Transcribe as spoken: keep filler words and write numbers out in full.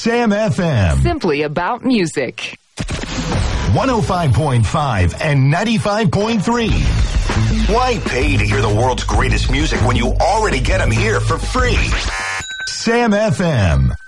Sam F M. Simply about music. one oh five point five and ninety-five point three. Why pay to hear the world's greatest music when you already get them here for free? Sam F M.